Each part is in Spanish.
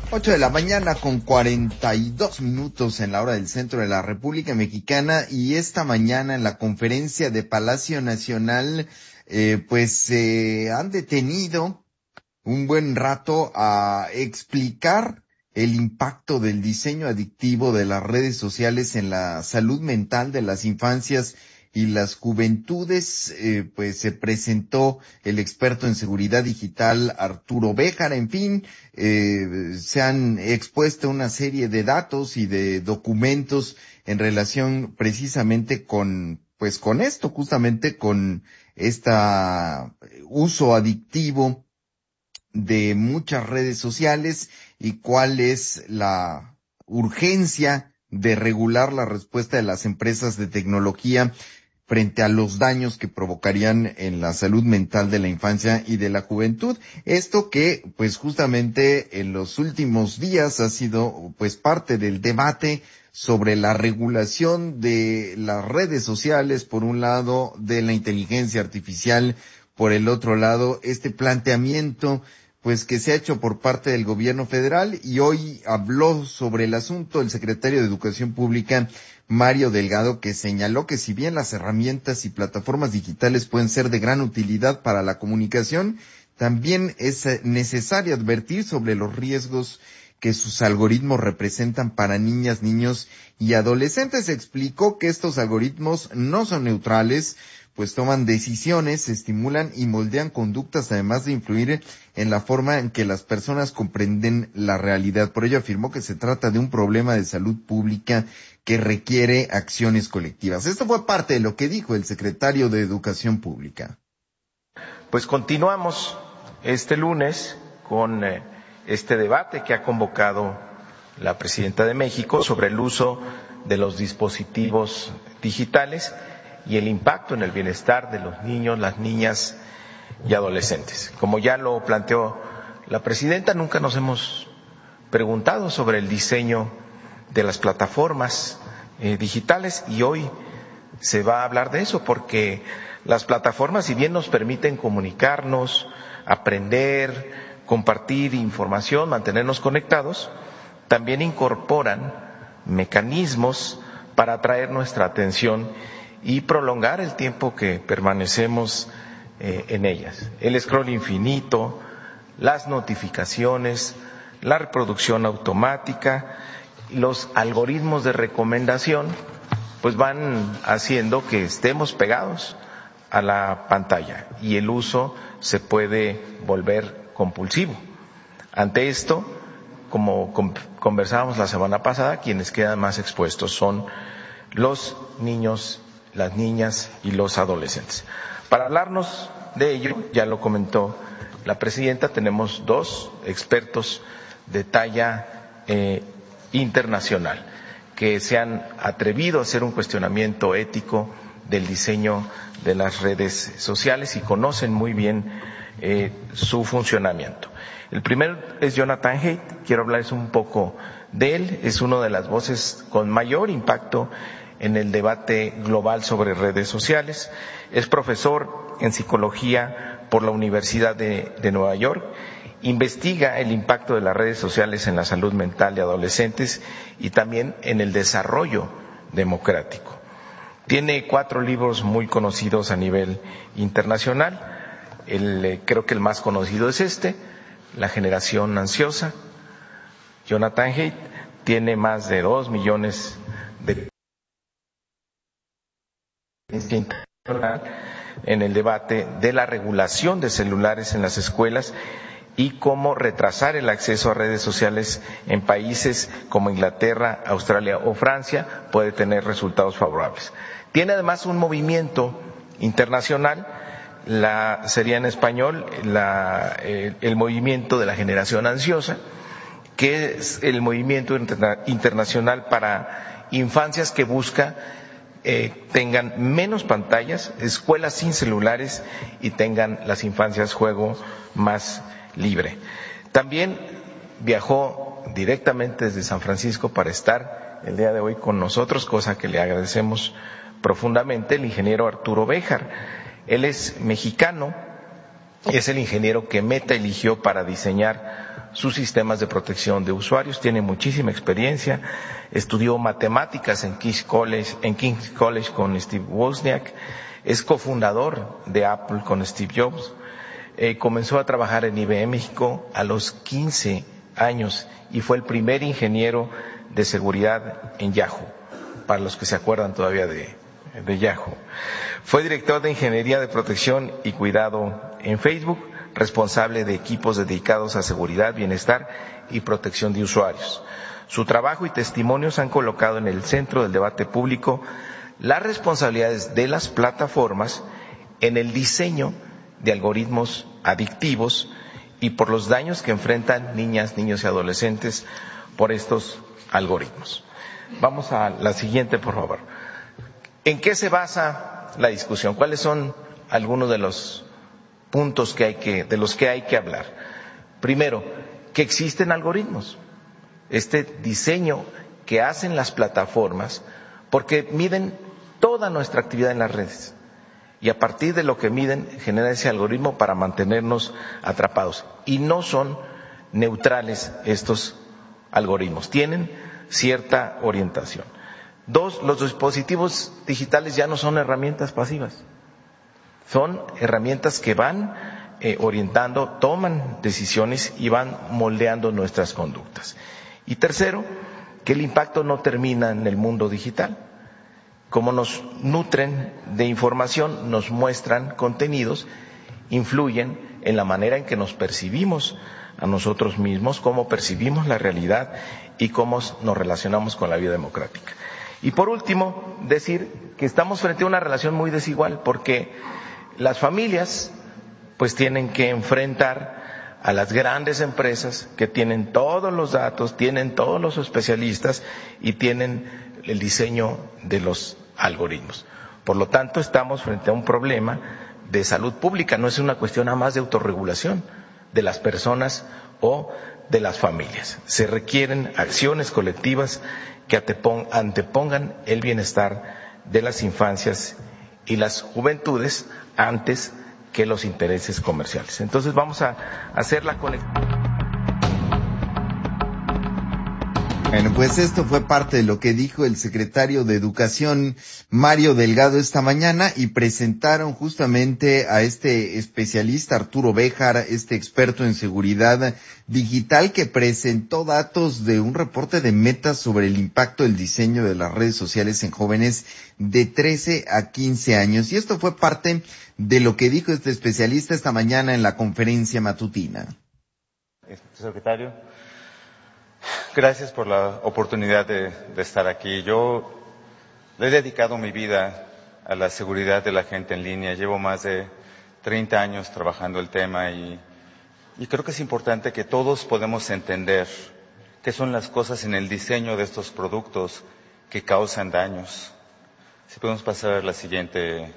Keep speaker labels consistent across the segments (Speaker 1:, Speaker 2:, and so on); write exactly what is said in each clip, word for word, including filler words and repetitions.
Speaker 1: Ocho de la mañana con cuarenta y dos minutos en la hora del centro de la República Mexicana, y esta mañana en la conferencia de Palacio Nacional, eh, pues se eh, han detenido un buen rato a explicar el impacto del diseño adictivo de las redes sociales en la salud mental de las infancias y las juventudes. Eh, pues se presentó el experto en seguridad digital Arturo Béjar. En fin, eh, se han expuesto una serie de datos y de documentos en relación precisamente con, pues con esto, justamente con este uso adictivo de muchas redes sociales, y cuál es la urgencia de regular la respuesta de las empresas de tecnología frente a los daños que provocarían en la salud mental de la infancia y de la juventud. Esto que, pues justamente en los últimos días ha sido, pues, parte del debate sobre la regulación de las redes sociales, por un lado, de la inteligencia artificial, por el otro lado, este planteamiento pues que se ha hecho por parte del gobierno federal. Y hoy habló sobre el asunto el secretario de Educación Pública, Mario Delgado, que señaló que si bien las herramientas y plataformas digitales pueden ser de gran utilidad para la comunicación, también es necesario advertir sobre los riesgos que sus algoritmos representan para niñas, niños y adolescentes. Explicó que estos algoritmos no son neutrales, pues toman decisiones, estimulan y moldean conductas, además de influir en la forma en que las personas comprenden la realidad. Por ello afirmó que se trata de un problema de salud pública que requiere acciones colectivas. Esto fue parte de lo que dijo el secretario de Educación Pública.
Speaker 2: Pues continuamos este lunes con eh, este debate que ha convocado la Presidenta de México sobre el uso de los dispositivos digitales y el impacto en el bienestar de los niños, las niñas y adolescentes. Como ya lo planteó la Presidenta, nunca nos hemos preguntado sobre el diseño de las plataformas eh, digitales, y hoy se va a hablar de eso, porque las plataformas, si bien nos permiten comunicarnos, aprender, compartir información, mantenernos conectados, también incorporan mecanismos para atraer nuestra atención y prolongar el tiempo que permanecemos eh, en ellas. El scroll infinito, las notificaciones, la reproducción automática, los algoritmos de recomendación, pues van haciendo que estemos pegados a la pantalla y el uso se puede volver compulsivo. Ante esto, como conversábamos la semana pasada, quienes quedan más expuestos son los niños, las niñas y los adolescentes. Para hablarnos de ello, ya lo comentó la Presidenta, tenemos dos expertos de talla eh, internacional que se han atrevido a hacer un cuestionamiento ético del diseño de las redes sociales y conocen muy bien eh, su funcionamiento. El primero es Jonathan Haidt. Quiero hablarles un poco de él. Es una de las voces con mayor impacto en el debate global sobre redes sociales. Es profesor en psicología por la Universidad de, de Nueva York. Investiga el impacto de las redes sociales en la salud mental de adolescentes y también en el desarrollo democrático. Tiene cuatro libros muy conocidos a nivel internacional. El, creo que el más conocido es este, La generación ansiosa. Jonathan Haidt tiene más de dos millones de en el debate de la regulación de celulares en las escuelas y cómo retrasar el acceso a redes sociales en países como Inglaterra, Australia o Francia puede tener resultados favorables. Tiene además un movimiento internacional, la sería en español la, el, el movimiento de la generación ansiosa, que es el movimiento interna, internacional para infancias que busca Eh, tengan menos pantallas, escuelas sin celulares y tengan las infancias juego más libre. También viajó directamente desde San Francisco para estar el día de hoy con nosotros, cosa que le agradecemos profundamente, el ingeniero Arturo Béjar. Él es mexicano, es el ingeniero que Meta eligió para diseñar sus sistemas de protección de usuarios. Tiene muchísima experiencia, estudió matemáticas en King's College, en King's College con Steve Wozniak, es cofundador de Apple con Steve Jobs, eh, comenzó a trabajar en I B M México a los quince años y fue el primer ingeniero de seguridad en Yahoo, para los que se acuerdan todavía de, de Yahoo. Fue director de Ingeniería de Protección y Cuidado en Facebook, responsable de equipos dedicados a seguridad, bienestar y protección de usuarios. Su trabajo y testimonios han colocado en el centro del debate público las responsabilidades de las plataformas en el diseño de algoritmos adictivos y por los daños que enfrentan niñas, niños y adolescentes por estos algoritmos. Vamos a la siguiente, por favor. ¿En qué se basa la discusión? ¿Cuáles son algunos de los puntos que hay que, de los que hay que hablar? Primero, que existen algoritmos. Este diseño que hacen las plataformas, porque miden toda nuestra actividad en las redes. Y a partir de lo que miden, genera ese algoritmo para mantenernos atrapados. Y no son neutrales estos algoritmos, tienen cierta orientación. Dos, los dispositivos digitales ya no son herramientas pasivas, son herramientas que van eh, orientando, toman decisiones y van moldeando nuestras conductas. Y tercero, que el impacto no termina en el mundo digital. Como nos nutren de información, nos muestran contenidos, influyen en la manera en que nos percibimos a nosotros mismos, cómo percibimos la realidad y cómo nos relacionamos con la vida democrática. Y por último, decir que estamos frente a una relación muy desigual, porque las familias pues tienen que enfrentar a las grandes empresas que tienen todos los datos, tienen todos los especialistas y tienen el diseño de los algoritmos. Por lo tanto, estamos frente a un problema de salud pública, no es una cuestión nada más de autorregulación de las personas o de las familias. Se requieren acciones colectivas que antepongan el bienestar de las infancias y las juventudes antes que los intereses comerciales. Entonces vamos a hacer la conexión.
Speaker 1: Bueno, pues esto fue parte de lo que dijo el secretario de Educación, Mario Delgado, esta mañana, y presentaron justamente a este especialista, Arturo Béjar, este experto en seguridad digital, que presentó datos de un reporte de Meta sobre el impacto del diseño de las redes sociales en jóvenes de trece a quince años. Y esto fue parte de lo que dijo este especialista esta mañana en la conferencia matutina.
Speaker 3: Secretario, gracias por la oportunidad de, de estar aquí. Yo le he dedicado mi vida a la seguridad de la gente en línea. Llevo más de treinta años trabajando el tema y, y creo que es importante que todos podamos entender qué son las cosas en el diseño de estos productos que causan daños. Si podemos pasar a la siguiente.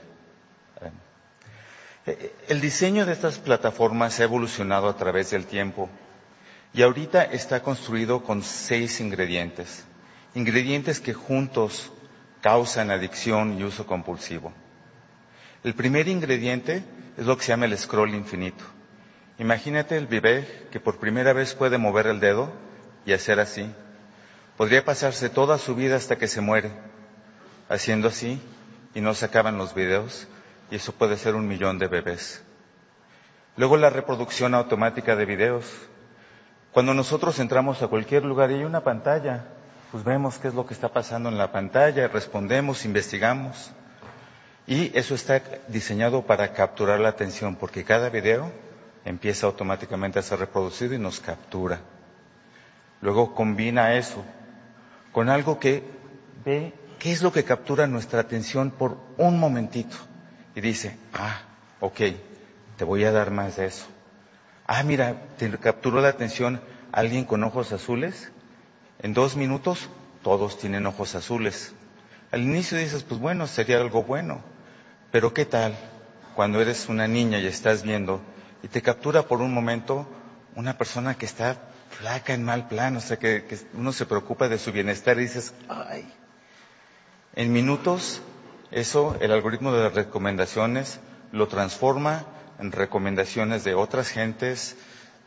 Speaker 3: El diseño de estas plataformas ha evolucionado a través del tiempo. Y ahorita está construido con seis ingredientes, ingredientes que juntos causan adicción y uso compulsivo. El primer ingrediente es lo que se llama el scroll infinito. Imagínate el bebé que por primera vez puede mover el dedo y hacer así. Podría pasarse toda su vida hasta que se muere haciendo así y no se acaban los videos, y eso puede ser un millón de bebés. Luego la reproducción automática de videos. Cuando nosotros entramos a cualquier lugar y hay una pantalla, pues vemos qué es lo que está pasando en la pantalla, respondemos, investigamos. Y eso está diseñado para capturar la atención, porque cada video empieza automáticamente a ser reproducido y nos captura. Luego combina eso con algo que ve qué es lo que captura nuestra atención por un momentito. Y dice, ah, ok, te voy a dar más de eso. Ah, mira, te capturó la atención alguien con ojos azules. En dos minutos, todos tienen ojos azules. Al inicio dices, pues bueno, sería algo bueno. Pero ¿qué tal cuando eres una niña y estás viendo y te captura por un momento una persona que está flaca en mal plan? O sea, que, que uno se preocupa de su bienestar y dices, ay. En minutos, eso, el algoritmo de las recomendaciones lo transforma en recomendaciones de otras gentes,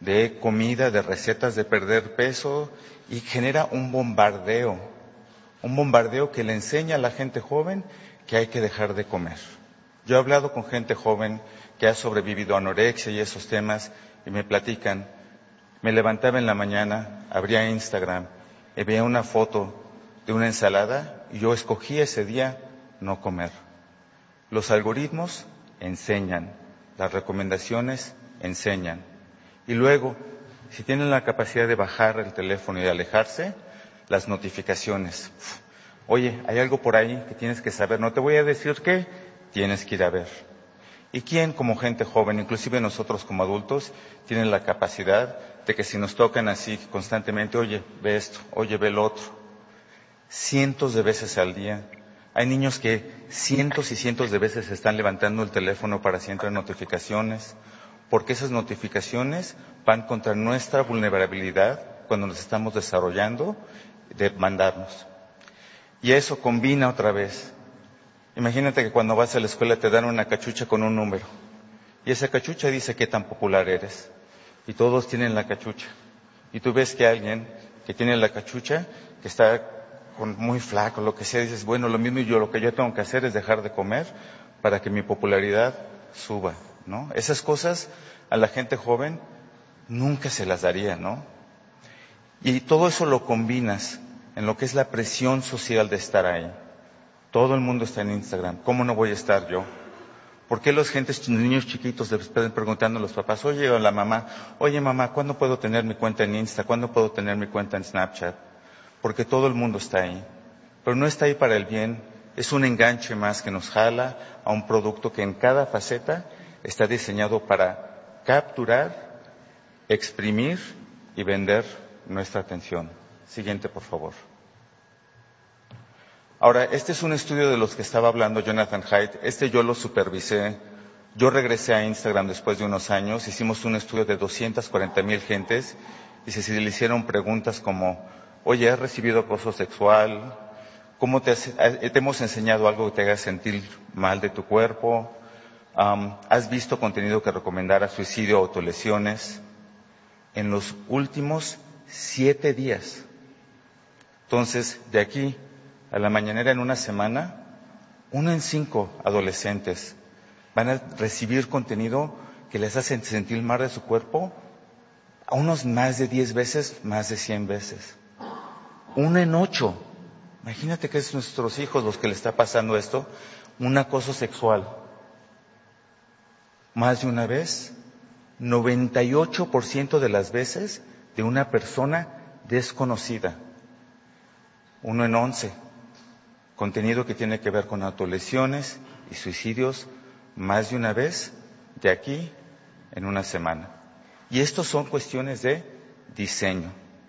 Speaker 3: de comida, de recetas de perder peso, y genera un bombardeo, un bombardeo que le enseña a la gente joven que hay que dejar de comer. Yo he hablado con gente joven que ha sobrevivido a anorexia y esos temas, y me platican, me levantaba en la mañana, abría Instagram, y veía una foto de una ensalada, y yo escogí ese día no comer. Los algoritmos enseñan, las recomendaciones enseñan. Y luego, si tienen la capacidad de bajar el teléfono y de alejarse, las notificaciones. Oye, hay algo por ahí que tienes que saber, no te voy a decir qué, tienes que ir a ver. ¿Y quién como gente joven, inclusive nosotros como adultos, tienen la capacidad de que si nos tocan así constantemente, oye, ve esto, oye, ve lo otro, cientos de veces al día? Hay niños que cientos y cientos de veces están levantando el teléfono para si entran notificaciones, porque esas notificaciones van contra nuestra vulnerabilidad cuando nos estamos desarrollando de mandarnos. Y eso combina otra vez. Imagínate que cuando vas a la escuela te dan una cachucha con un número, y esa cachucha dice qué tan popular eres, y todos tienen la cachucha, y tú ves que alguien que tiene la cachucha, que está con muy flaco, lo que sea, dices, bueno, lo mismo y yo, lo que yo tengo que hacer es dejar de comer para que mi popularidad suba, ¿no? Esas cosas a la gente joven nunca se las daría, ¿no? Y todo eso lo combinas en lo que es la presión social de estar ahí. Todo el mundo está en Instagram. ¿Cómo no voy a estar yo? ¿Por qué los gentes, niños chiquitos les están preguntando a los papás, oye, o la mamá, oye mamá, ¿cuándo puedo tener mi cuenta en Insta? ¿Cuándo puedo tener mi cuenta en Snapchat? Porque todo el mundo está ahí. Pero no está ahí para el bien. Es un enganche más que nos jala a un producto que en cada faceta está diseñado para capturar, exprimir y vender nuestra atención. Siguiente, por favor. Ahora, este es un estudio de los que estaba hablando Jonathan Haidt. Este yo lo supervisé. Yo regresé a Instagram después de unos años. Hicimos un estudio de doscientas cuarenta mil gentes y se le hicieron preguntas como, oye, ¿has recibido acoso sexual? ¿Cómo te, has, te hemos enseñado algo que te haga sentir mal de tu cuerpo? Um, ¿Has visto contenido que recomendara suicidio o autolesiones? En los últimos siete días. Entonces, de aquí a la mañanera en una semana, uno en cinco adolescentes van a recibir contenido que les hace sentir mal de su cuerpo a unos más de diez veces, más de cien veces. Uno en ocho. Imagínate que es nuestros hijos los que le está pasando esto, un acoso sexual. Más de una vez, noventa y ocho por ciento de las veces de una persona desconocida. Uno en once. Contenido que tiene que ver con autolesiones y suicidios más de una vez de aquí en una semana. Y estos son cuestiones de diseño.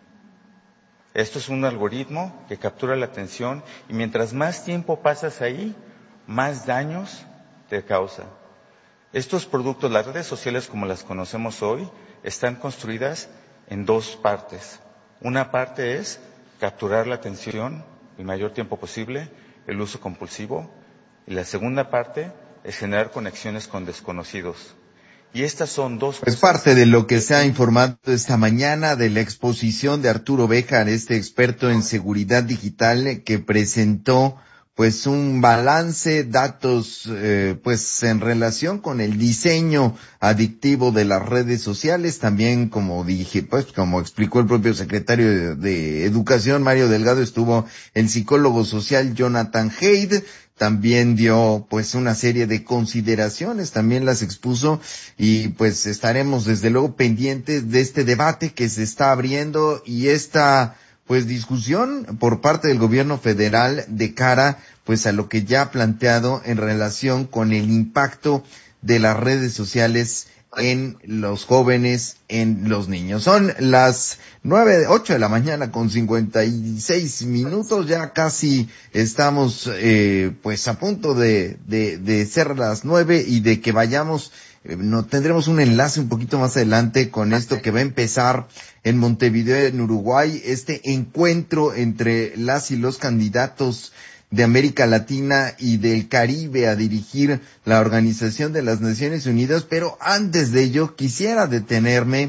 Speaker 3: Esto es un algoritmo que captura la atención y mientras más tiempo pasas ahí, más daños te causa. Estos productos, las redes sociales como las conocemos hoy, están construidas en dos partes. Una parte es capturar la atención el mayor tiempo posible, el uso compulsivo, y la segunda parte es generar conexiones con desconocidos. Y estas son dos
Speaker 1: cosas. Es parte de lo que se ha informado esta mañana de la exposición de Arturo Béjar, este experto en seguridad digital, que presentó pues un balance, datos eh, pues en relación con el diseño adictivo de las redes sociales. También, como dije, pues como explicó el propio secretario de, de Educación, Mario Delgado, estuvo el psicólogo social Jonathan Haidt. También dio pues una serie de consideraciones, también las expuso, y pues estaremos desde luego pendientes de este debate que se está abriendo y esta pues discusión por parte del gobierno federal de cara pues a lo que ya ha planteado en relación con el impacto de las redes sociales en los jóvenes, en los niños. Son las nueve, ocho de la mañana con cincuenta y seis minutos, ya casi estamos eh, pues a punto de, de, de ser las nueve y de que vayamos, eh, no tendremos un enlace un poquito más adelante con esto que va a empezar en Montevideo, en Uruguay, este encuentro entre las y los candidatos de América Latina y del Caribe a dirigir la Organización de las Naciones Unidas. Pero antes de ello quisiera detenerme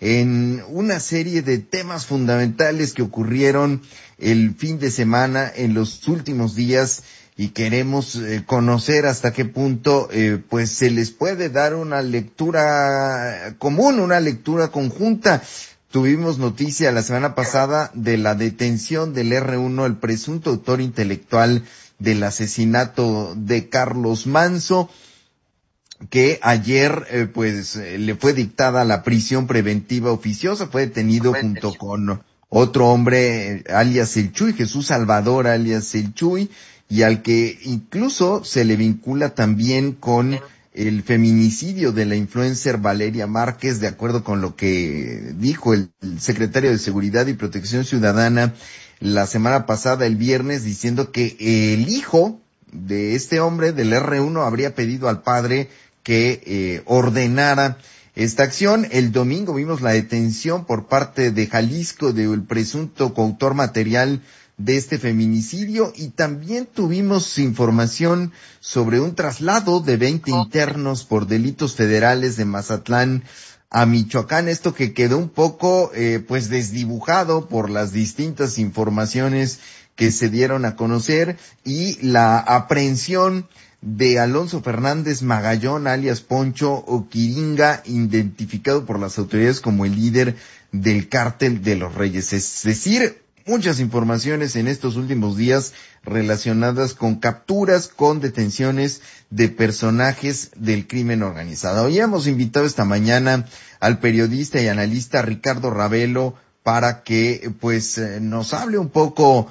Speaker 1: en una serie de temas fundamentales que ocurrieron el fin de semana, en los últimos días, y queremos eh, conocer hasta qué punto eh, pues se les puede dar una lectura común, una lectura conjunta. Tuvimos noticia la semana pasada de la detención del erre uno, el presunto autor intelectual del asesinato de Carlos Manso, que ayer eh, pues eh, le fue dictada la prisión preventiva oficiosa. Fue detenido junto con otro hombre, eh, alias El Chuy, Jesús Salvador alias El Chuy, y al que incluso se le vincula también con el feminicidio de la influencer Valeria Márquez, de acuerdo con lo que dijo el, el secretario de Seguridad y Protección Ciudadana la semana pasada, el viernes, diciendo que el hijo de este hombre del erre uno habría pedido al padre que eh, ordenara esta acción. El domingo vimos la detención por parte de Jalisco del presunto coautor material de este feminicidio, y también tuvimos información sobre un traslado de veinte internos por delitos federales de Mazatlán a Michoacán, esto que quedó un poco eh, pues desdibujado por las distintas informaciones que se dieron a conocer, y la aprehensión de Alonso Fernández Magallón, alias Poncho Oquiringa, identificado por las autoridades como el líder del cártel de los Reyes. Es decir, muchas informaciones en estos últimos días relacionadas con capturas, con detenciones de personajes del crimen organizado. Hoy hemos invitado esta mañana al periodista y analista Ricardo Ravelo para que pues nos hable un poco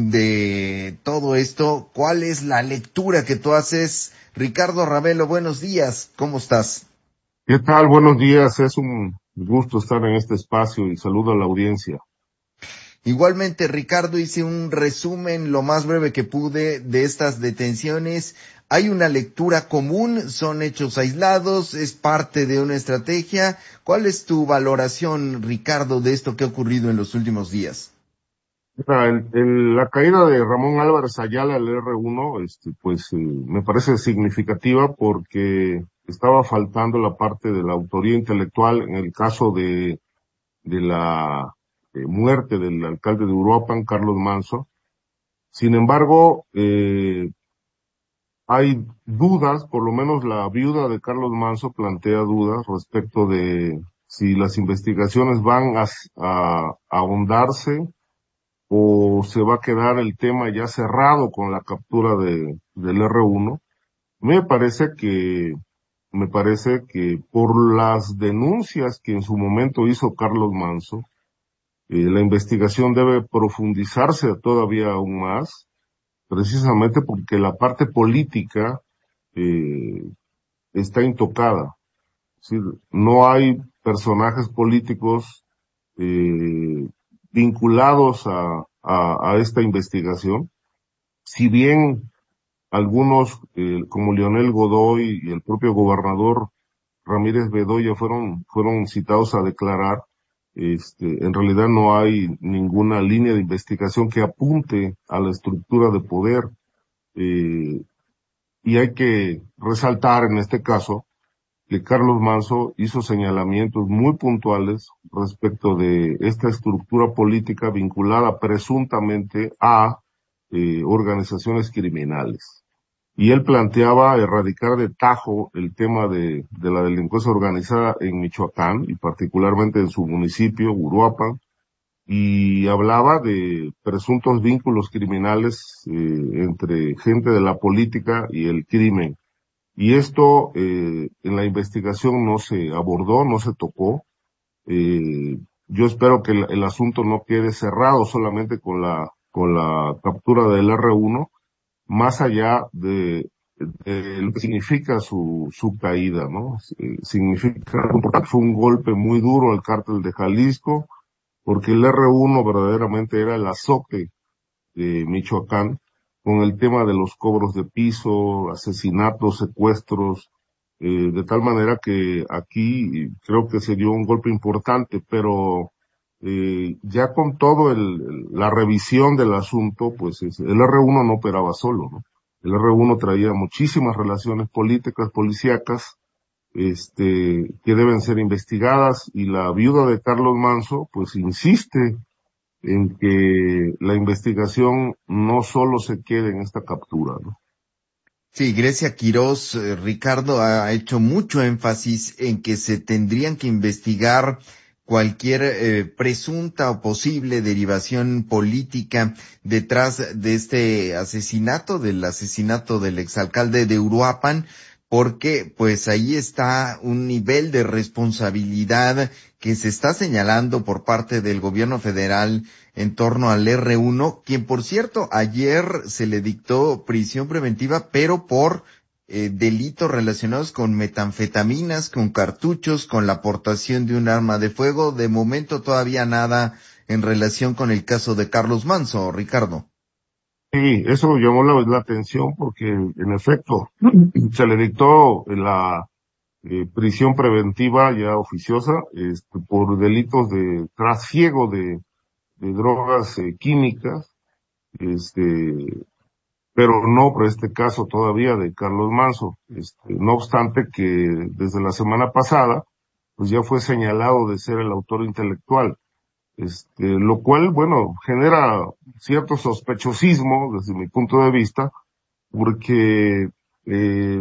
Speaker 1: de todo esto. ¿Cuál es la lectura que tú haces? Ricardo Ravelo, buenos días, ¿cómo estás?
Speaker 4: ¿Qué tal? Buenos días, es un gusto estar en este espacio y saludo a la audiencia.
Speaker 1: Igualmente, Ricardo, hice un resumen lo más breve que pude de estas detenciones. ¿Hay una lectura común? ¿Son hechos aislados? ¿Es parte de una estrategia? ¿Cuál es tu valoración, Ricardo, de esto que ha ocurrido en los últimos días?
Speaker 4: El, el, la caída de Ramón Álvarez Ayala al erre uno, este, pues eh, me parece significativa porque estaba faltando la parte de la autoría intelectual en el caso de, de la eh, muerte del alcalde de Uruapan, Carlos Manso. Sin embargo, eh, hay dudas, por lo menos la viuda de Carlos Manso plantea dudas respecto de si las investigaciones van a, a, a ahondarse o se va a quedar el tema ya cerrado con la captura de, del erre uno. Me parece que, me parece que por las denuncias que en su momento hizo Carlos Manso, eh, la investigación debe profundizarse todavía aún más, precisamente porque la parte política eh, está intocada. Es decir, no hay personajes políticos eh, vinculados a, a, a esta investigación. Si bien algunos, eh, como Leonel Godoy y el propio gobernador Ramírez Bedoya fueron, fueron citados a declarar, este, en realidad no hay ninguna línea de investigación que apunte a la estructura de poder, eh, y hay que resaltar en este caso que Carlos Manso hizo señalamientos muy puntuales respecto de esta estructura política vinculada presuntamente a eh, organizaciones criminales. Y él planteaba erradicar de tajo el tema de, de la delincuencia organizada en Michoacán y particularmente en su municipio, Uruapan, y hablaba de presuntos vínculos criminales eh, entre gente de la política y el crimen. Y esto eh, en la investigación no se abordó, no se tocó. Eh, yo espero que el, el asunto no quede cerrado solamente con la con la captura del erre uno, más allá de, de lo que significa su su caída, ¿no? Eh, significa que fue un golpe muy duro al cártel de Jalisco, porque el erre uno verdaderamente era el azote de Michoacán, con el tema de los cobros de piso, asesinatos, secuestros, eh, de tal manera que aquí creo que se dio un golpe importante, pero eh, ya con todo el, la revisión del asunto, pues el erre uno no operaba solo, ¿no? El erre uno traía muchísimas relaciones políticas, policíacas, este, que deben ser investigadas, y la viuda de Carlos Manso, pues insiste en que la investigación no solo se quede en esta captura, ¿no?
Speaker 1: Sí, Grecia Quirós, eh, Ricardo, ha hecho mucho énfasis en que se tendrían que investigar cualquier eh, presunta o posible derivación política detrás de este asesinato, del asesinato del exalcalde de Uruapan, porque pues ahí está un nivel de responsabilidad que se está señalando por parte del gobierno federal en torno al erre uno, quien por cierto ayer se le dictó prisión preventiva, pero por eh, delitos relacionados con metanfetaminas, con cartuchos, con la aportación de un arma de fuego. De momento todavía nada en relación con el caso de Carlos Manso, Ricardo.
Speaker 4: Sí, eso llamó la, la atención porque, en efecto, se le dictó la eh, prisión preventiva ya oficiosa, este, por delitos de trasiego de, de drogas eh, químicas, este, pero no por este caso todavía de Carlos Manso. Este, no obstante que desde la semana pasada, pues ya fue señalado de ser el autor intelectual. Este, lo cual, bueno, genera cierto sospechosismo desde mi punto de vista, porque eh,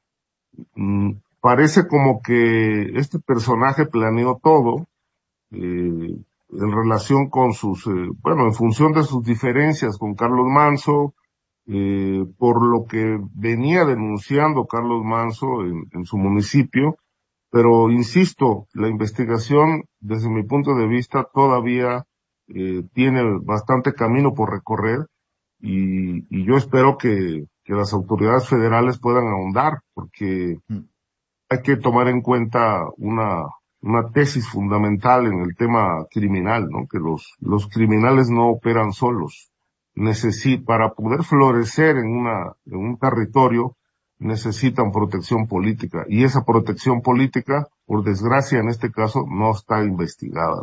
Speaker 4: mm, parece como que este personaje planeó todo eh, en relación con sus, eh, bueno, en función de sus diferencias con Carlos Manso, eh, por lo que venía denunciando Carlos Manso en, en su municipio. Pero insisto, la investigación, desde mi punto de vista, todavía eh, tiene bastante camino por recorrer, y, y yo espero que, que las autoridades federales puedan ahondar, porque hay que tomar en cuenta una, una tesis fundamental en el tema criminal, ¿no? Que los, los criminales no operan solos. Necesi- para poder florecer en una, en un territorio, necesitan protección política, y esa protección política, por desgracia en este caso, no está investigada.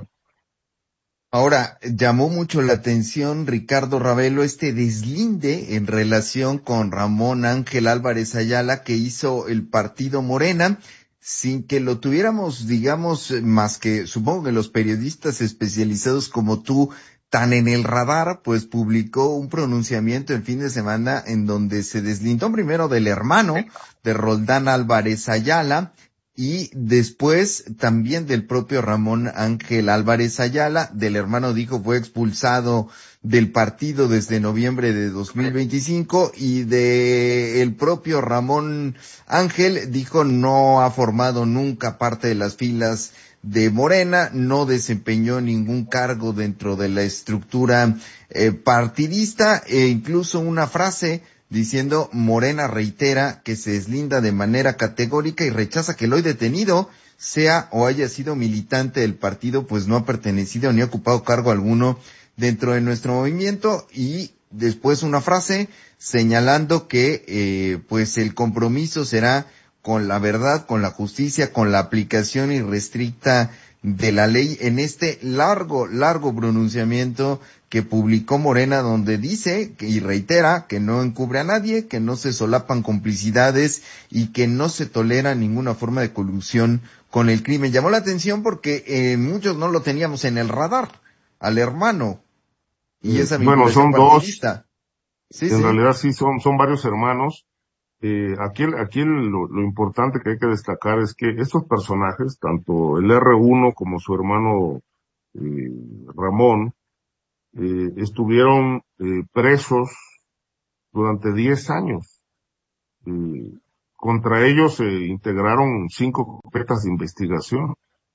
Speaker 1: Ahora, llamó mucho la atención, Ricardo Ravelo, este deslinde en relación con Ramón Ángel Álvarez Ayala que hizo el partido Morena, sin que lo tuviéramos, digamos, más que supongo que los periodistas especializados como tú, tan en el radar, pues publicó un pronunciamiento el fin de semana en donde se deslindó primero del hermano de Roldán Álvarez Ayala, y después también del propio Ramón Ángel Álvarez Ayala. Del hermano dijo fue expulsado del partido desde noviembre de dos mil veinticinco, y de el propio Ramón Ángel dijo no ha formado nunca parte de las filas de Morena, no desempeñó ningún cargo dentro de la estructura eh, partidista, e incluso una frase diciendo Morena reitera que se deslinda de manera categórica y rechaza que el hoy detenido sea o haya sido militante del partido, pues no ha pertenecido ni ha ocupado cargo alguno dentro de nuestro movimiento. Y después una frase señalando que eh, pues el compromiso será con la verdad, con la justicia, con la aplicación irrestricta de la ley, en este largo, largo pronunciamiento que publicó Morena, donde dice y reitera que no encubre a nadie, que no se solapan complicidades y que no se tolera ninguna forma de colusión con el crimen. Llamó la atención porque eh, muchos no lo teníamos en el radar, al hermano, y
Speaker 4: Eh,
Speaker 1: esa
Speaker 4: bueno,
Speaker 1: vinculación
Speaker 4: son dos,
Speaker 1: partidista. Sí,
Speaker 4: en
Speaker 1: sí.
Speaker 4: realidad sí son, son varios hermanos. Eh, aquí aquí lo, lo importante que hay que destacar es que estos personajes, tanto el erre uno como su hermano eh, Ramón, eh, estuvieron eh, presos durante diez años. Eh, contra ellos se integraron cinco carpetas de investigación,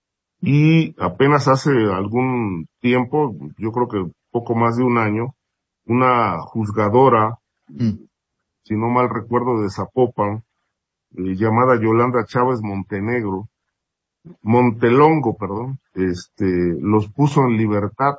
Speaker 4: y apenas hace algún tiempo, yo creo que poco más de un año, una juzgadora,
Speaker 1: Mm.
Speaker 4: si no mal recuerdo, de Zapopan, eh, llamada Yolanda Chávez Montenegro, Montelongo, perdón, este, los puso en libertad,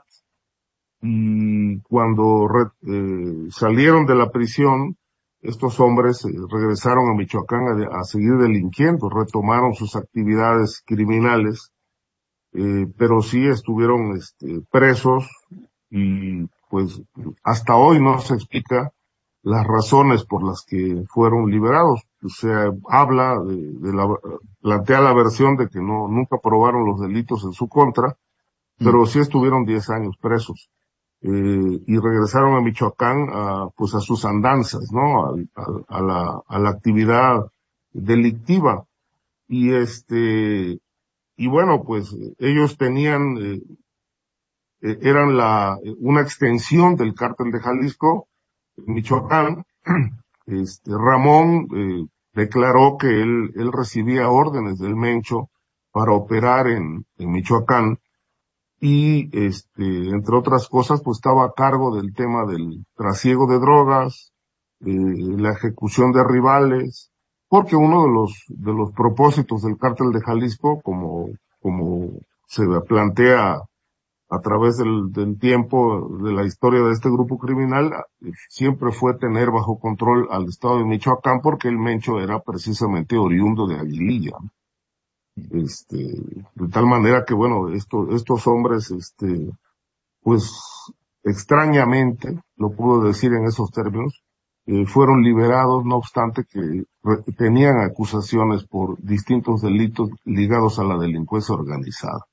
Speaker 4: y cuando re, eh, salieron de la prisión, estos hombres eh, regresaron a Michoacán a, a seguir delinquiendo, retomaron sus actividades criminales, eh, pero sí estuvieron este, presos, y pues hasta hoy no se explica las razones por las que fueron liberados. O sea, habla de, de la, plantea la versión de que no, nunca probaron los delitos en su contra, pero sí estuvieron diez años presos. Eh, y regresaron a Michoacán a, pues a sus andanzas, ¿no? A, a, a la, a la actividad delictiva. Y este, y bueno, pues ellos tenían, eh, eh, eran la, una extensión del cártel de Jalisco, en Michoacán. Este, Ramón, eh, declaró que él, él recibía órdenes del Mencho para operar en, en Michoacán. Y, este, entre otras cosas, pues estaba a cargo del tema del trasiego de drogas, eh, la ejecución de rivales, porque uno de los, de los propósitos del cártel de Jalisco, como, como se plantea a través del, del tiempo, de la historia de este grupo criminal, siempre fue tener bajo control al estado de Michoacán, porque el Mencho era precisamente oriundo de Aguililla. Este, de tal manera que, bueno, esto, estos hombres, este, pues, extrañamente, lo puedo decir en esos términos, eh, fueron liberados, no obstante que re- tenían acusaciones por distintos delitos ligados a la delincuencia organizada.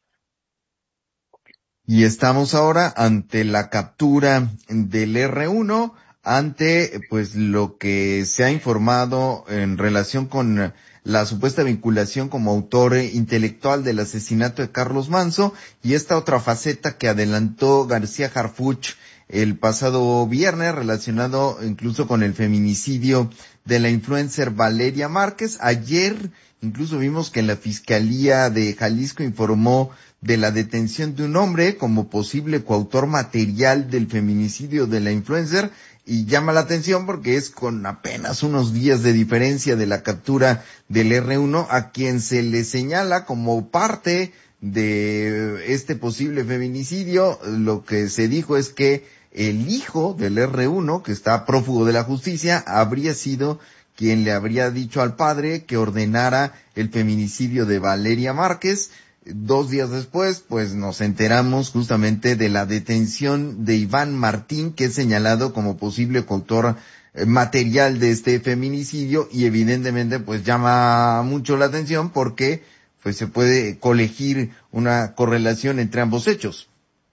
Speaker 1: Y estamos ahora ante la captura del erre uno, ante pues lo que se ha informado en relación con la supuesta vinculación como autor intelectual del asesinato de Carlos Manzo, y esta otra faceta que adelantó García Harfuch el pasado viernes, relacionado incluso con el feminicidio de la influencer Valeria Márquez. Ayer incluso vimos que la Fiscalía de Jalisco informó de la detención de un hombre como posible coautor material del feminicidio de la influencer, y llama la atención porque es con apenas unos días de diferencia de la captura del erre uno, a quien se le señala como parte de este posible feminicidio. Lo que se dijo es que el hijo del erre uno, que está prófugo de la justicia, habría sido quien le habría dicho al padre que ordenara el feminicidio de Valeria Márquez. Dos días después, pues nos enteramos justamente de la detención de Iván Martín, que es señalado como posible coautor eh, material de este feminicidio, y evidentemente pues llama mucho la atención porque pues se puede colegir una correlación entre ambos hechos.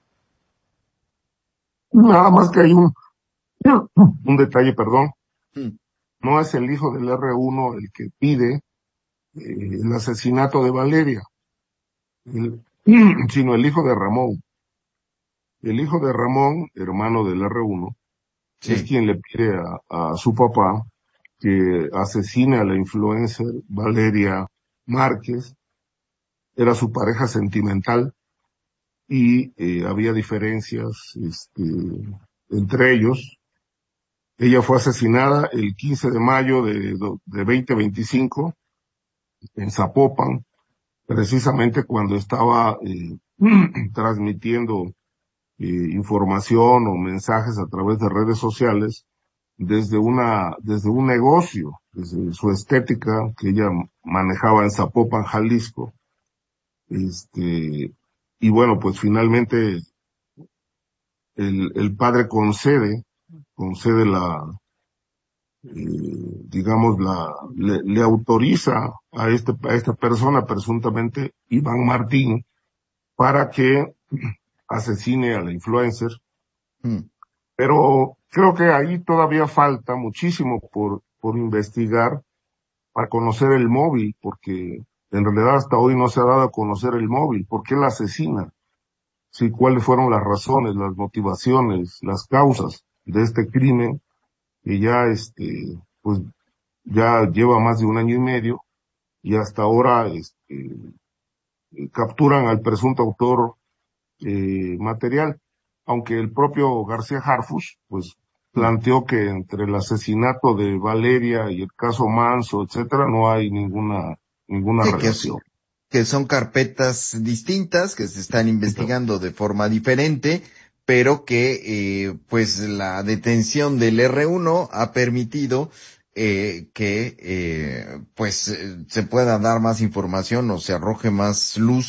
Speaker 4: Nada más que hay un, un detalle, perdón.
Speaker 1: Mm.
Speaker 4: No es el hijo del erre uno el que pide eh, el asesinato de Valeria, el, sino el hijo de Ramón. El hijo de Ramón, hermano del erre uno,
Speaker 1: Sí.
Speaker 4: es quien le pide a, a su papá que asesine a la influencer Valeria Márquez. Era su pareja sentimental y eh, había diferencias este, entre ellos. Ella fue asesinada el quince de mayo de, de veinte veinticinco en Zapopan, precisamente cuando estaba eh, transmitiendo eh, información o mensajes a través de redes sociales desde una, desde un negocio, desde su estética que ella manejaba en Zapopan, Jalisco. Este, y bueno, pues finalmente el, el padre concede, concede la, eh, digamos, la, le, le autoriza a este, a esta persona, presuntamente Iván Martín, para que asesine a la influencer.
Speaker 1: Mm.
Speaker 4: Pero creo que ahí todavía falta muchísimo por, por investigar para conocer el móvil, porque en realidad hasta hoy no se ha dado a conocer el móvil. ¿Por qué la asesina? Sí, cuáles fueron las razones, las motivaciones, las causas de este crimen, que ya este, pues ya lleva más de un año y medio, y hasta ahora este, capturan al presunto autor eh, material, aunque el propio García Harfuch pues planteó que entre el asesinato de Valeria y el caso Manzo, etcétera, no hay ninguna ninguna
Speaker 1: Sí,
Speaker 4: relación.
Speaker 1: Que, que son carpetas distintas, que se están investigando de forma diferente, pero que eh, pues la detención del erre uno ha permitido eh, que eh, pues eh, se pueda dar más información o se arroje más luz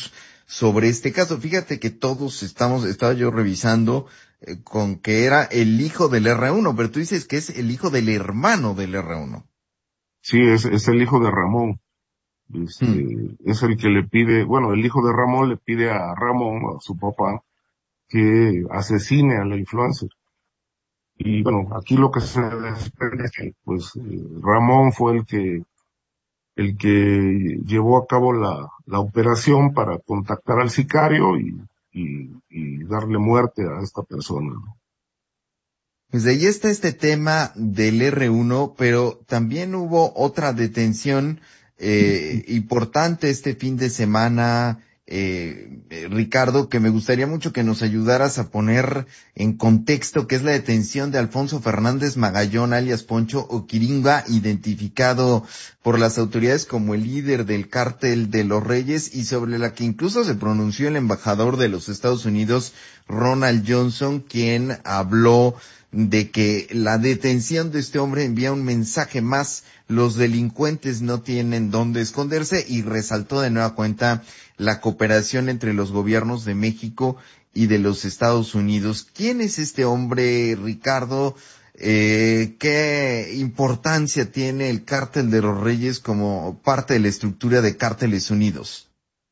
Speaker 1: sobre este caso. Fíjate que todos estamos, estaba yo revisando eh, con que era el hijo del erre uno, pero tú dices que es el hijo del hermano del erre uno.
Speaker 4: Sí, es, es el hijo de Ramón. Este,
Speaker 1: Hmm.
Speaker 4: es el que le pide, bueno, el hijo de Ramón le pide a Ramón, a su papá, que asesine a la influencer. Y bueno, aquí lo que se desprende es que, pues, eh, Ramón fue el que, el que llevó a cabo la, la operación para contactar al sicario y, y, y darle muerte a esta persona, ¿no?
Speaker 1: Pues de ahí está este tema del erre uno, pero también hubo otra detención eh, importante este fin de semana, eh, eh, Ricardo, que me gustaría mucho que nos ayudaras a poner en contexto, que es la detención de Alfonso Fernández Magallón, alias Poncho Oquiringa, identificado por las autoridades como el líder del cártel de los Reyes y sobre la que incluso se pronunció el embajador de los Estados Unidos, Ronald Johnson, quien habló de que la detención de este hombre envía un mensaje más: los delincuentes no tienen dónde esconderse, y resaltó de nueva cuenta la cooperación entre los gobiernos de México y de los Estados Unidos. ¿Quién es este hombre, Ricardo? Eh, ¿qué importancia tiene el Cártel de los Reyes como parte de la estructura de Cárteles Unidos?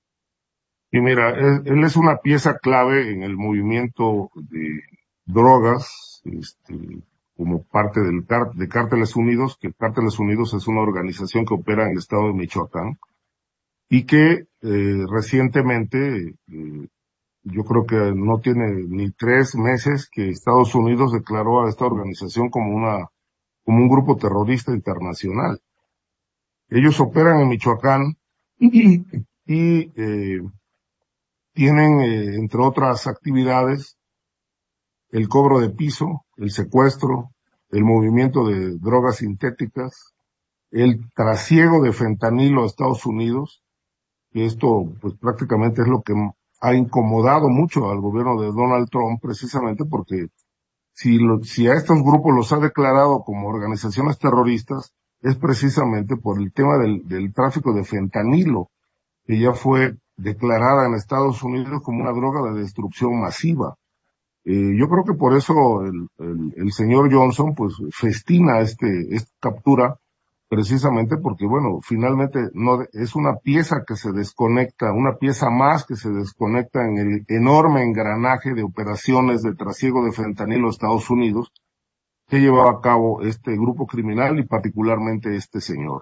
Speaker 4: Y mira, él, él es una pieza clave en el movimiento de drogas, este, como parte del car de Cárteles Unidos, que Cárteles Unidos es una organización que opera en el estado de Michoacán y que eh, recientemente, eh, yo creo que no tiene ni tres meses que Estados Unidos declaró a esta organización como una como un grupo terrorista internacional. Ellos operan en Michoacán y, y eh, tienen, eh, entre otras actividades, el cobro de piso, el secuestro, el movimiento de drogas sintéticas, el trasiego de fentanilo a Estados Unidos, y esto pues prácticamente es lo que ha incomodado mucho al gobierno de Donald Trump, precisamente porque si, lo, si a estos grupos los ha declarado como organizaciones terroristas, es precisamente por el tema del, del tráfico de fentanilo, que ya fue declarada en Estados Unidos como una droga de destrucción masiva. Eh, yo creo que por eso el, el, el señor Johnson pues festina este, esta captura, precisamente porque, bueno, finalmente no es una pieza que se desconecta, una pieza más que se desconecta en el enorme engranaje de operaciones de trasiego de fentanilo a Estados Unidos que llevaba a cabo este grupo criminal y particularmente este señor.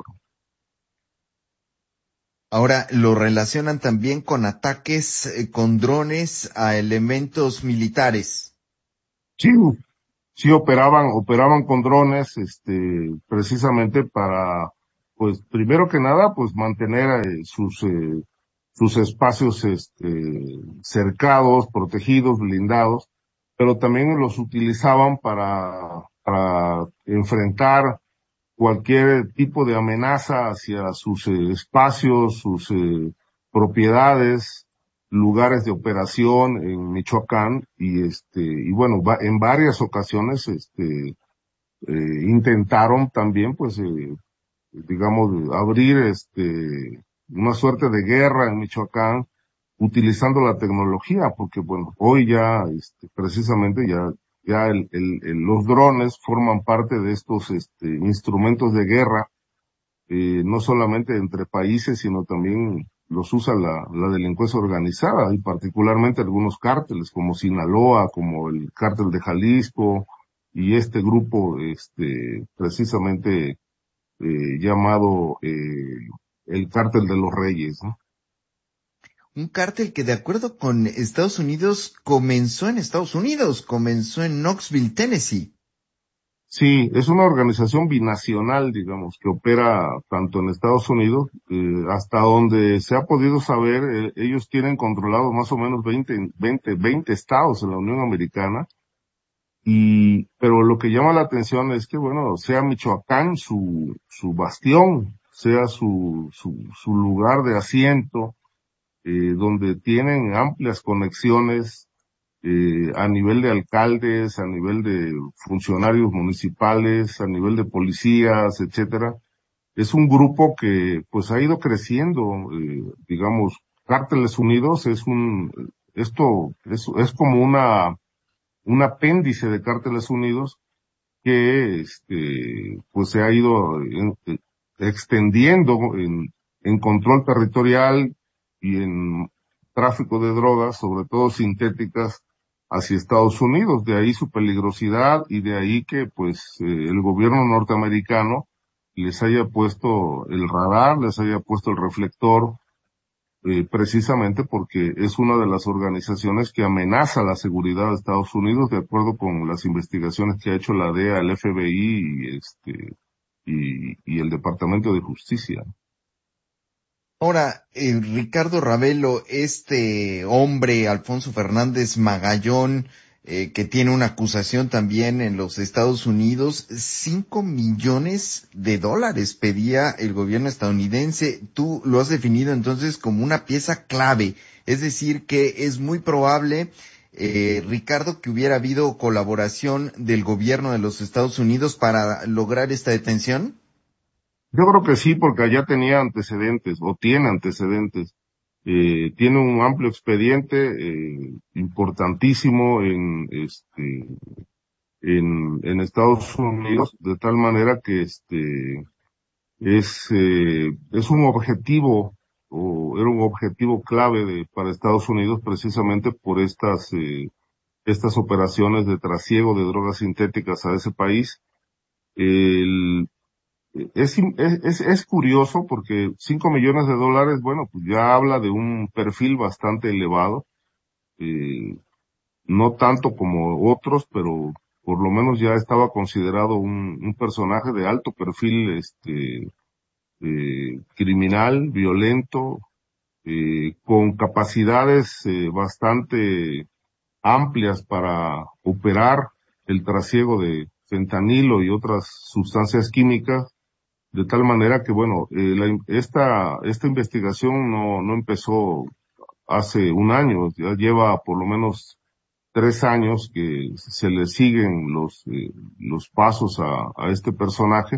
Speaker 1: Ahora lo relacionan también con ataques eh, con drones a elementos militares.
Speaker 4: Sí, sí operaban, operaban con drones, este, precisamente para, pues, primero que nada, pues mantener eh, sus, eh, sus espacios, este, cercados, protegidos, blindados, pero también los utilizaban para, para enfrentar cualquier tipo de amenaza hacia sus eh, espacios, sus eh, propiedades, lugares de operación en Michoacán y este y bueno, va, en varias ocasiones este eh, intentaron también pues eh, digamos abrir este una suerte de guerra en Michoacán utilizando la tecnología, porque bueno, hoy ya este, precisamente ya ya el, el, el, los drones forman parte de estos este, instrumentos de guerra, eh, no solamente entre países, sino también los usa la, la delincuencia organizada, y particularmente algunos cárteles, como Sinaloa, como el cártel de Jalisco, y este grupo, este, precisamente, eh, llamado, eh, el cártel de los Reyes, ¿no?
Speaker 1: Un cártel que, de acuerdo con Estados Unidos, comenzó en Estados Unidos, comenzó en Knoxville, Tennessee.
Speaker 4: Sí, es una organización binacional, digamos, que opera tanto en Estados Unidos, eh, hasta donde se ha podido saber, eh, ellos tienen controlados más o menos veinte, veinte, veinte estados en la Unión Americana, y, pero lo que llama la atención es que, bueno, sea Michoacán su, su bastión, sea su, su, su lugar de asiento, eh, donde tienen amplias conexiones, eh, a nivel de alcaldes, a nivel de funcionarios municipales, a nivel de policías, etcétera. Es un grupo que pues ha ido creciendo, eh, digamos, Cárteles Unidos es un, esto es, es como una, un apéndice de Cárteles Unidos que, este, pues se ha ido en, en, extendiendo en, en control territorial y en tráfico de drogas, sobre todo sintéticas, hacia Estados Unidos. De ahí su peligrosidad y de ahí que, pues, eh, el gobierno norteamericano les haya puesto el radar, les haya puesto el reflector, eh, precisamente porque es una de las organizaciones que amenaza la seguridad de Estados Unidos, de acuerdo con las investigaciones que ha hecho la D E A, el F B I y, este, y, y el Departamento de Justicia.
Speaker 1: Ahora, eh, Ricardo Ravelo, este hombre, Alfonso Fernández Magallón, eh, que tiene una acusación también en los Estados Unidos, cinco millones de dólares pedía el gobierno estadounidense. Tú lo has definido entonces como una pieza clave, es decir, que es muy probable, eh, Ricardo, que hubiera habido colaboración del gobierno de los Estados Unidos para lograr esta detención.
Speaker 4: Yo creo que sí, porque allá tenía antecedentes, o tiene antecedentes. Eh, tiene un amplio expediente, eh, importantísimo en, este, en, en Estados Unidos, de tal manera que, este, es, eh, es un objetivo, o era un objetivo clave de, para Estados Unidos precisamente por estas, eh, estas operaciones de trasiego de drogas sintéticas a ese país. El, Es, es, es curioso porque cinco millones de dólares, bueno, pues ya habla de un perfil bastante elevado, eh, no tanto como otros, pero por lo menos ya estaba considerado un, un personaje de alto perfil, este, eh, criminal, violento, eh, con capacidades eh, bastante amplias para operar el trasiego de fentanilo y otras sustancias químicas. De tal manera que, bueno, eh, la, esta, esta investigación no, no empezó hace un año, ya lleva por lo menos tres años que se le siguen los, eh, los pasos a, a este personaje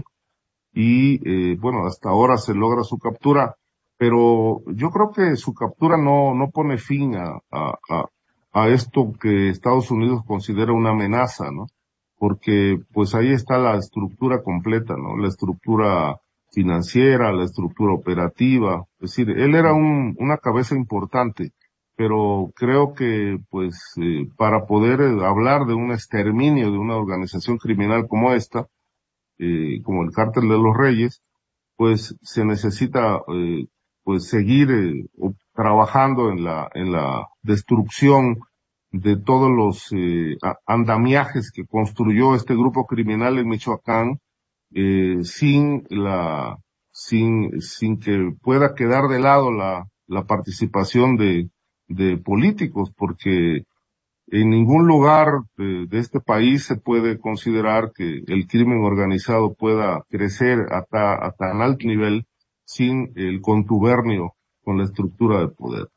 Speaker 4: y, eh, bueno, hasta ahora se logra su captura, pero yo creo que su captura no, no pone fin a, a, a, a esto que Estados Unidos considera una amenaza, ¿no? Porque pues ahí está la estructura completa, ¿no? La estructura financiera, la estructura operativa. Es decir, él era un, una cabeza importante, pero creo que pues eh, para poder eh, hablar de un exterminio de una organización criminal como esta, eh, como el Cártel de los Reyes, pues se necesita eh, pues seguir eh, trabajando en la en la destrucción de todos los eh, andamiajes que construyó este grupo criminal en Michoacán, eh, sin la sin sin que pueda quedar de lado la la participación de de políticos, porque en ningún lugar de, de este país se puede considerar que el crimen organizado pueda crecer a, ta, a tan alto nivel sin el contubernio con la estructura de poder.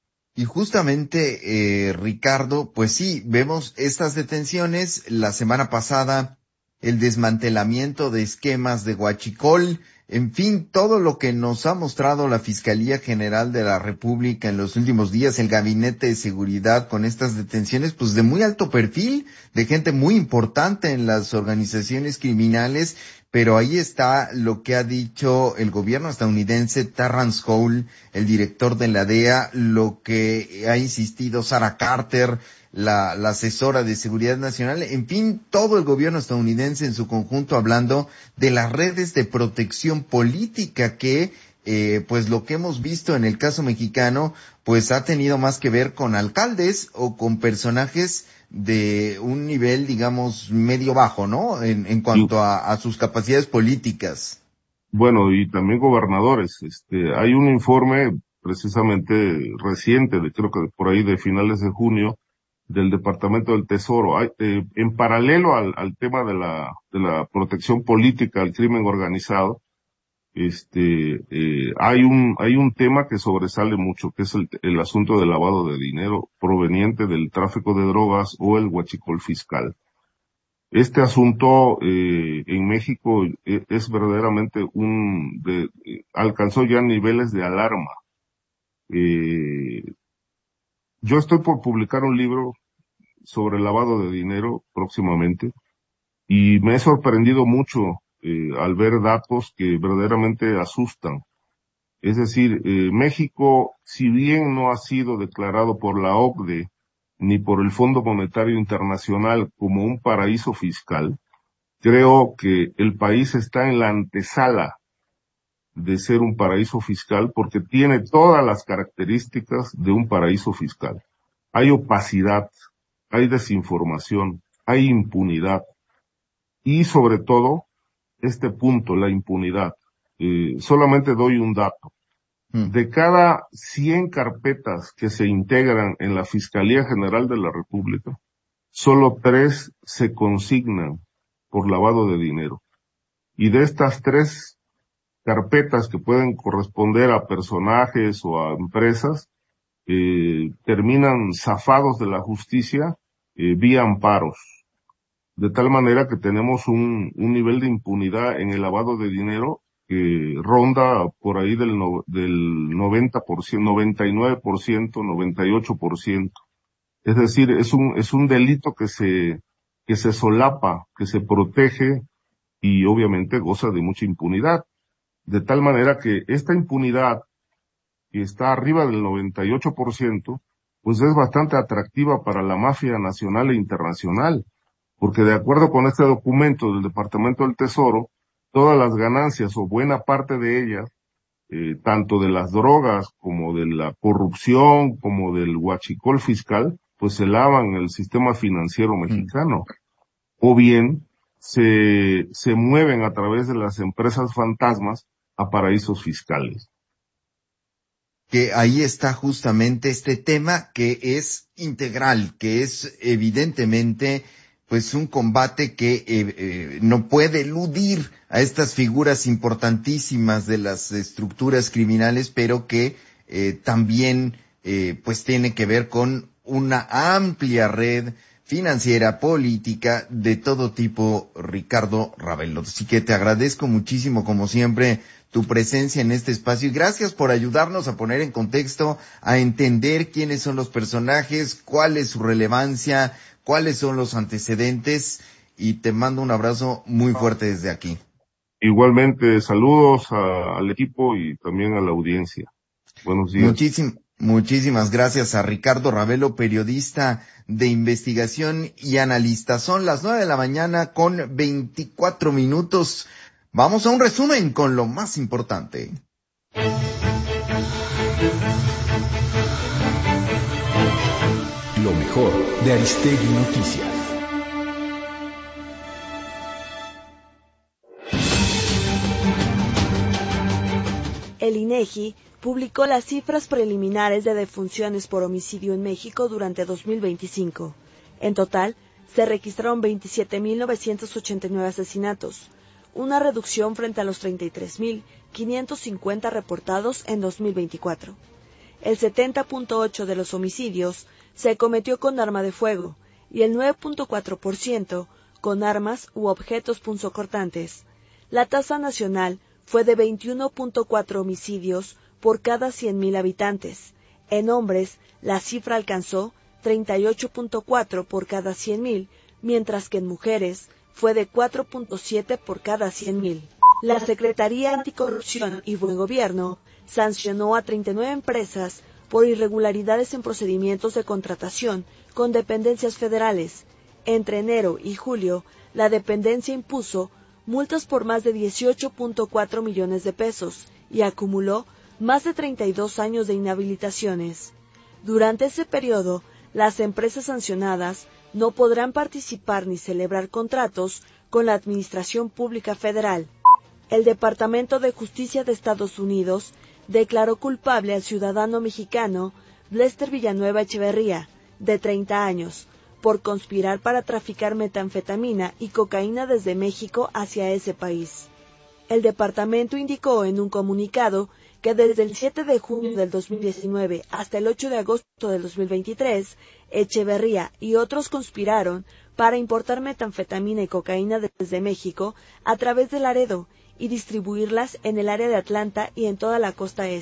Speaker 1: Y justamente, eh, Ricardo, pues sí, vemos estas detenciones. La semana pasada, el desmantelamiento de esquemas de huachicol, en fin, todo lo que nos ha mostrado la Fiscalía General de la República en los últimos días, el Gabinete de Seguridad con estas detenciones, pues de muy alto perfil, de gente muy importante en las organizaciones criminales. Pero ahí está lo que ha dicho el gobierno estadounidense, Terrence Cole, el director de la D E A, lo que ha insistido Sarah Carter, la, la asesora de seguridad nacional, en fin, todo el gobierno estadounidense en su conjunto hablando de las redes de protección política que, eh, pues lo que hemos visto en el caso mexicano, pues ha tenido más que ver con alcaldes o con personajes de un nivel, digamos, medio bajo, ¿no? En, en cuanto a, a sus capacidades políticas.
Speaker 4: Bueno, y también gobernadores. Este, hay un informe precisamente reciente, de, creo que por ahí de finales de junio, del Departamento del Tesoro. Hay, eh, en paralelo al, al tema de la, de la protección política al crimen organizado, este, eh, hay un, hay un tema que sobresale mucho, que es el, el asunto del lavado de dinero proveniente del tráfico de drogas o el huachicol fiscal. Este asunto eh, en México eh, es verdaderamente un, de, eh, alcanzó ya niveles de alarma, Eh, yo estoy por publicar un libro sobre el lavado de dinero próximamente y me he sorprendido mucho eh, al ver datos que verdaderamente asustan. Es decir, eh, México, si bien no ha sido declarado por la O C D E ni por el Fondo Monetario Internacional como un paraíso fiscal, creo que el país está en la antesala de ser un paraíso fiscal porque tiene todas las características de un paraíso fiscal. Hay opacidad, hay desinformación, hay impunidad y sobre todo este punto, la impunidad. Eh, solamente doy un dato. De cada cien carpetas que se integran en la Fiscalía General de la República, solo tres se consignan por lavado de dinero. Y de estas tres carpetas que pueden corresponder a personajes o a empresas, eh, terminan zafados de la justicia eh, vía amparos. De tal manera que tenemos un, un nivel de impunidad en el lavado de dinero que ronda por ahí del, no, del noventa por ciento, noventa y nueve por ciento, noventa y ocho por ciento. Es decir, es un, es un delito que se, que se solapa, que se protege y obviamente goza de mucha impunidad. De tal manera que esta impunidad, que está arriba del noventa y ocho por ciento, pues es bastante atractiva para la mafia nacional e internacional. Porque de acuerdo con este documento del Departamento del Tesoro, todas las ganancias o buena parte de ellas, eh, tanto de las drogas como de la corrupción, como del huachicol fiscal, pues se lavan en el sistema financiero mexicano. O bien se, se mueven a través de las empresas fantasmas a paraísos fiscales.
Speaker 1: Que ahí está justamente este tema que es integral, que es evidentemente pues un combate que eh, eh, no puede eludir a estas figuras importantísimas de las estructuras criminales, pero que eh, también eh, pues tiene que ver con una amplia red financiera, política, de todo tipo, Ricardo Ravelo. Así que te agradezco muchísimo, como siempre, tu presencia en este espacio y gracias por ayudarnos a poner en contexto, a entender quiénes son los personajes, cuál es su relevancia, cuáles son los antecedentes y te mando un abrazo muy fuerte desde aquí.
Speaker 4: Igualmente, saludos a, al equipo y también a la audiencia. Buenos días.
Speaker 1: Muchísim, muchísimas gracias a Ricardo Ravelo, periodista de investigación y analista. Son las nueve de la mañana con veinticuatro minutos. Vamos a un resumen con lo más importante.
Speaker 5: Lo mejor de Aristegui Noticias.
Speaker 6: El INEGI publicó las cifras preliminares de defunciones por homicidio en México durante dos mil veinticinco. En total, se registraron veintisiete mil novecientos ochenta y nueve asesinatos, una reducción frente a los treinta y tres mil quinientos cincuenta reportados en dos mil veinticuatro. El setenta punto ocho por ciento de los homicidios se cometió con arma de fuego y el nueve punto cuatro por ciento con armas u objetos punzocortantes. La tasa nacional fue de veintiuno punto cuatro homicidios por cada cien mil habitantes. En hombres, la cifra alcanzó treinta y ocho punto cuatro por cada cien mil, mientras que en mujeres fue de cuatro punto siete por cada cien mil. La Secretaría Anticorrupción y Buen Gobierno sancionó a treinta y nueve empresas por irregularidades en procedimientos de contratación con dependencias federales. Entre enero y julio, la dependencia impuso multas por más de dieciocho punto cuatro millones de pesos y acumuló más de treinta y dos años de inhabilitaciones. Durante ese periodo, las empresas sancionadas no podrán participar ni celebrar contratos con la Administración Pública Federal. El Departamento de Justicia de Estados Unidos declaró culpable al ciudadano mexicano Blester Villanueva Echeverría, de treinta años, por conspirar para traficar metanfetamina y cocaína desde México hacia ese país. El departamento indicó en un comunicado que desde el siete de junio del dos mil diecinueve hasta el ocho de agosto del dos mil veintitrés, Echeverría y otros conspiraron para importar metanfetamina y cocaína desde México a través de Laredo y distribuirlas en el área de Atlanta y en toda la costa este.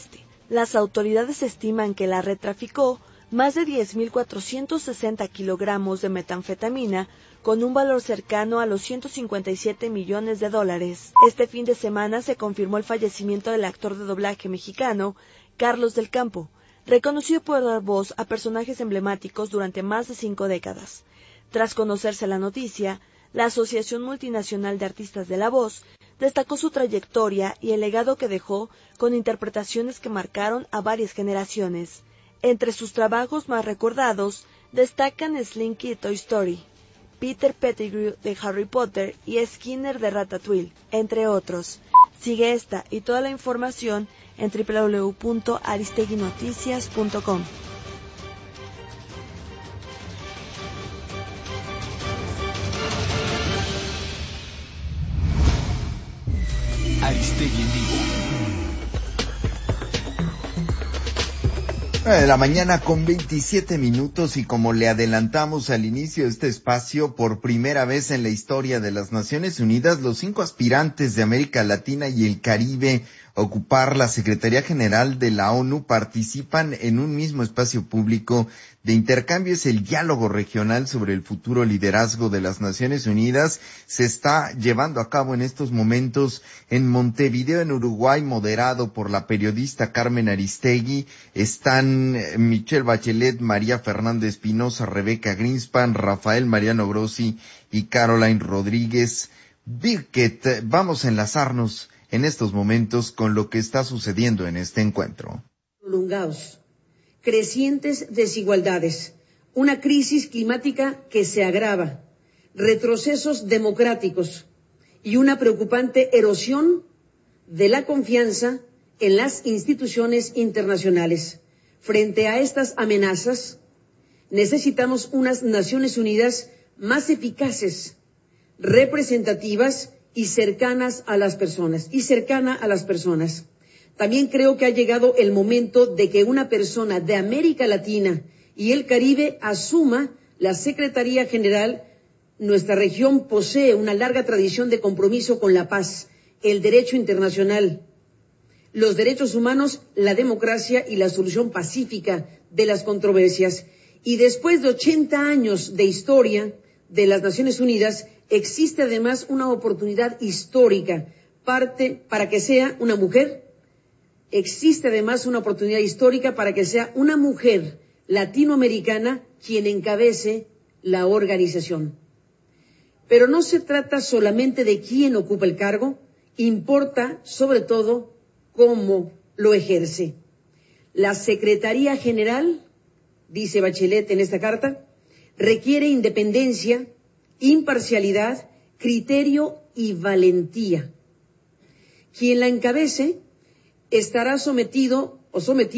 Speaker 6: Las autoridades estiman que la red traficó más de diez mil cuatrocientos sesenta kilogramos de metanfetamina con un valor cercano a los ciento cincuenta y siete millones de dólares. Este fin de semana se confirmó el fallecimiento del actor de doblaje mexicano Carlos del Campo, reconocido por dar voz a personajes emblemáticos durante más de cinco décadas. Tras conocerse la noticia, la Asociación Multinacional de Artistas de la Voz destacó su trayectoria y el legado que dejó con interpretaciones que marcaron a varias generaciones. Entre sus trabajos más recordados destacan Slinky de Toy Story, Peter Pettigrew de Harry Potter y Skinner de Ratatouille, entre otros. Sigue esta y toda la información en doble u doble u doble u punto aristeguinoticias punto com.
Speaker 5: Aristegui en vivo.
Speaker 1: De la mañana con veintisiete minutos, y como le adelantamos al inicio de este espacio, por primera vez en la historia de las Naciones Unidas, los cinco aspirantes de América Latina y el Caribe a ocupar la Secretaría General de la ONU participan en un mismo espacio público de intercambio. Es el diálogo regional sobre el futuro liderazgo de las Naciones Unidas. Se está llevando a cabo en estos momentos en Montevideo, en Uruguay, moderado por la periodista Carmen Aristegui. Están Michelle Bachelet, María Fernanda Espinosa, Rebeca Greenspan, Rafael Mariano Grossi y Caroline Rodríguez Birket. Vamos a enlazarnos en estos momentos con lo que está sucediendo en este encuentro.
Speaker 7: Prolongados, crecientes desigualdades, una crisis climática que se agrava, retrocesos democráticos y una preocupante erosión de la confianza en las instituciones internacionales. Frente a estas amenazas, necesitamos unas Naciones Unidas más eficaces, representativas y cercanas a las personas, y cercana a las personas. También creo que ha llegado el momento de que una persona de América Latina y el Caribe asuma la Secretaría General. Nuestra región posee una larga tradición de compromiso con la paz, el derecho internacional, los derechos humanos, la democracia y la solución pacífica de las controversias. Y después de ochenta años de historia de las Naciones Unidas, existe además una oportunidad histórica parte, para que sea una mujer, existe además una oportunidad histórica para que sea una mujer latinoamericana quien encabece la organización. Pero no se trata solamente de quién ocupa el cargo, importa sobre todo cómo lo ejerce. La Secretaría General, dice Bachelet en esta carta, requiere independencia, imparcialidad, criterio y valentía. Quien la encabece estará sometido o sometido